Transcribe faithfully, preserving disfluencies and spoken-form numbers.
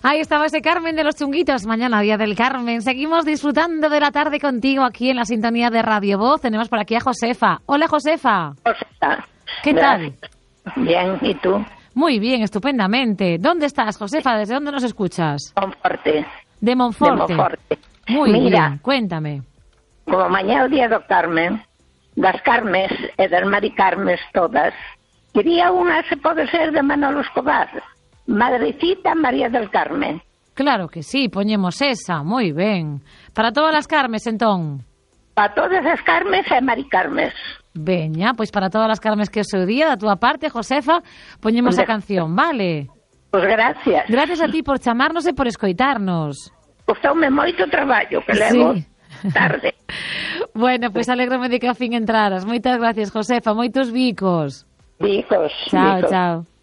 Ahí estaba ese Carmen de los Chunguitos. Mañana, Día del Carmen. Seguimos disfrutando de la tarde contigo aquí en la sintonía de Radio Voz. Tenemos por aquí a Josefa. Hola, Josefa. Josefa. ¿Qué tal? Bien, ¿y tú? Muy bien, estupendamente. ¿Dónde estás, Josefa? ¿Desde dónde nos escuchas? Monforte. De Monforte. De Monforte. Muy Mira, bien, cuéntame. Como mañana o Día do Carmen, das Carmes e das Mari Carmes todas, quería unha se pode ser de Manolo Escobar, Madrecita María del Carmen. Claro que sí, poñemos esa, moi ben. Para todas as Carmes, entón. Para todas as Carmes e Mari Carmes. Veña, pois para todas as Carmes que é o seu día, da túa parte, Josefa, poñemos De... a canción, vale? Pois gracias. Gracias a ti por chamarnos e por escoitarnos. Costoume moito traballo, que levo Sí. tarde. Bueno, pois alégrome de que a fin entraras. Moitas gracias, Josefa, moitos bicos. Bicos. Chao, bicos. chao.